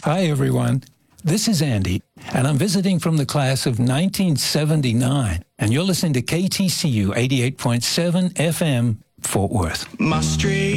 Hi, everyone. This is Andy, and I'm visiting from the class of 1979, and you're listening to KTCU 88.7 FM, Fort Worth. My street.